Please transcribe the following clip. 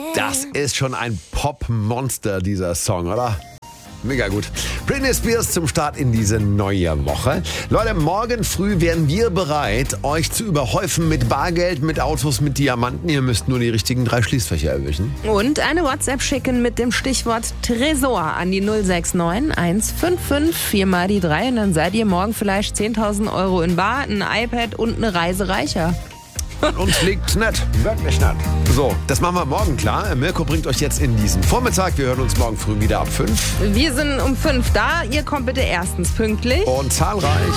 Das ist schon ein Pop-Monster, dieser Song, oder? Mega gut. Britney Spears zum Start in diese neue Woche. Leute, morgen früh wären wir bereit, euch zu überhäufen mit Bargeld, mit Autos, mit Diamanten. Ihr müsst nur die richtigen 3 Schließfächer erwischen. Und eine WhatsApp schicken mit dem Stichwort Tresor an die 069 155 4 mal die 3 und dann seid ihr morgen vielleicht 10.000 Euro in bar, ein iPad und eine Reise reicher. An uns liegt's nicht, wirklich nicht. So, das machen wir morgen klar. Mirko bringt euch jetzt in diesen Vormittag. Wir hören uns morgen früh wieder ab 5. Wir sind um 5 da. Ihr kommt bitte erstens pünktlich. Und zahlreich.